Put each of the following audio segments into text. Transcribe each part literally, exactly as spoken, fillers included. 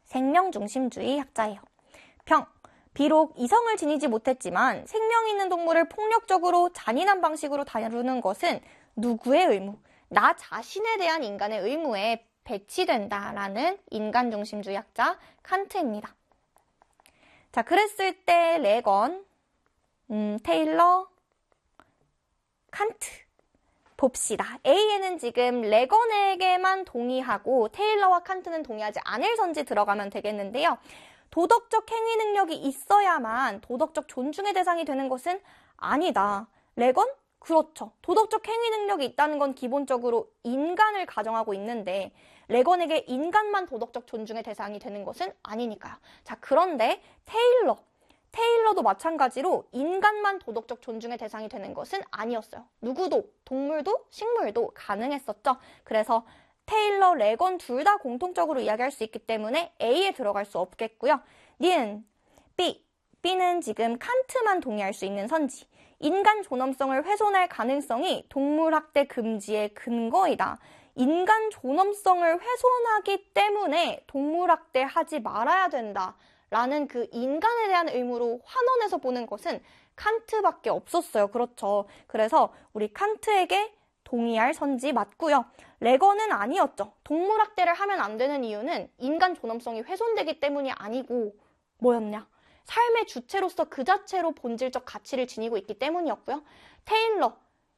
생명중심주의 학자예요. 평, 비록 이성을 지니지 못했지만 생명 있는 동물을 폭력적으로 잔인한 방식으로 다루는 것은 누구의 의무? 나 자신에 대한 인간의 의무에 배치된다라는 인간중심주의 학자 칸트입니다. 자, 그랬을 때 레건, 음, 테일러, 칸트 봅시다. A에는 지금 레건에게만 동의하고 테일러와 칸트는 동의하지 않을 선지 들어가면 되겠는데요. 도덕적 행위 능력이 있어야만 도덕적 존중의 대상이 되는 것은 아니다. 레건? 그렇죠. 도덕적 행위 능력이 있다는 건 기본적으로 인간을 가정하고 있는데 레건에게 인간만 도덕적 존중의 대상이 되는 것은 아니니까요. 자, 그런데 테일러. 테일러도 마찬가지로 인간만 도덕적 존중의 대상이 되는 것은 아니었어요. 누구도, 동물도, 식물도 가능했었죠. 그래서 테일러, 레건 둘 다 공통적으로 이야기할 수 있기 때문에 A에 들어갈 수 없겠고요. 니은, B. B는 지금 칸트만 동의할 수 있는 선지. 인간 존엄성을 훼손할 가능성이 동물학대 금지의 근거이다. 인간 존엄성을 훼손하기 때문에 동물학대하지 말아야 된다. 라는 그 인간에 대한 의무로 환원해서 보는 것은 칸트밖에 없었어요. 그렇죠. 그래서 우리 칸트에게 동의할 선지 맞고요. 레건은 아니었죠. 동물학대를 하면 안 되는 이유는 인간 존엄성이 훼손되기 때문이 아니고 뭐였냐? 삶의 주체로서 그 자체로 본질적 가치를 지니고 있기 때문이었고요. 테일러,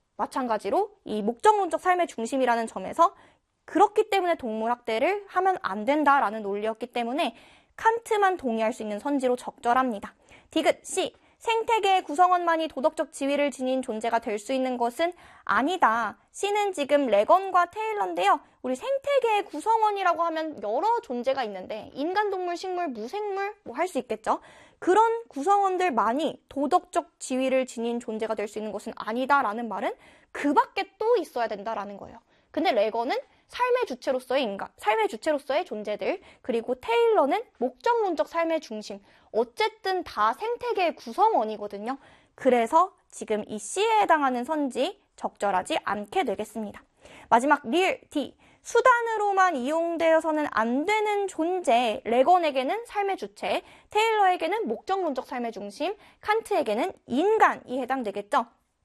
마찬가지로 이 목적론적 삶의 중심이라는 점에서 그렇기 때문에 동물학대를 하면 안 된다라는 논리였기 때문에 칸트만 동의할 수 있는 선지로 적절합니다. 디귿, C. 생태계의 구성원만이 도덕적 지위를 지닌 존재가 될 수 있는 것은 아니다. C는 지금 레건과 테일러인데요. 우리 생태계의 구성원이라고 하면 여러 존재가 있는데 인간, 동물, 식물, 무생물 뭐 할 수 있겠죠. 그런 구성원들만이 도덕적 지위를 지닌 존재가 될 수 있는 것은 아니다라는 말은 그 밖에 또 있어야 된다라는 거예요. 근데 레건은 삶의 주체로서의 인간, 삶의 주체로서의 존재들, 그리고 테일러는 목적론적 삶의 중심. 어쨌든 다 생태계의 구성원이거든요. 그래서 지금 이 C에 해당하는 선지 적절하지 않게 되겠습니다. 마지막 리을 D. 수단으로만 이용되어서는 안 되는 존재. 레건에게는 삶의 주체, 테일러에게는 목적론적 삶의 중심, 칸트에게는 인간이 해당되겠죠.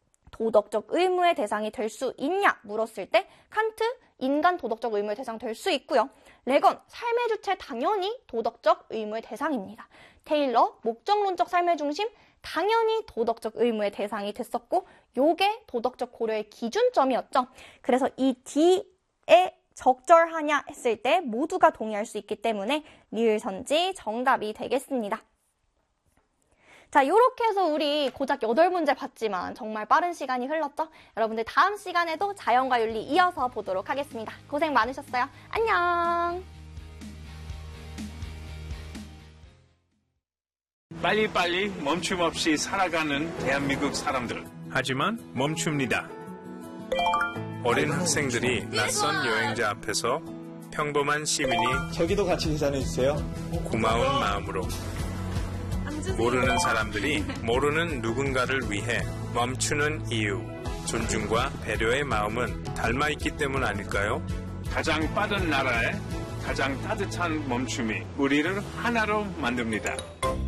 도덕적 의무의 대상이 될 수 있냐 물었을 때 칸트 인간 도덕적 의무의 대상 될 수 있고요. 레건 삶의 주체 당연히 도덕적 의무의 대상입니다. 테일러 목적론적 삶의 중심 당연히 도덕적 의무의 대상이 됐었고 요게 도덕적 고려의 기준점이었죠. 그래서 이 D에 적절하냐 했을 때 모두가 동의할 수 있기 때문에 리을 선지 정답이 되겠습니다. 자, 이렇게 해서 우리 고작 여덟 문제 봤지만 정말 빠른 시간이 흘렀죠? 여러분들 다음 시간에도 자연과 윤리 이어서 보도록 하겠습니다. 고생 많으셨어요. 안녕! 빨리빨리 멈춤 없이 살아가는 대한민국 사람들. 하지만 멈춥니다. 어린 학생들이 낯선 여행자 앞에서 평범한 시민이 저기도 같이 계산해주세요. 고마운 마음으로 모르는 사람들이 모르는 누군가를 위해 멈추는 이유, 존중과 배려의 마음은 닮아있기 때문 아닐까요? 가장 빠른 나라에 가장 따뜻한 멈춤이 우리를 하나로 만듭니다.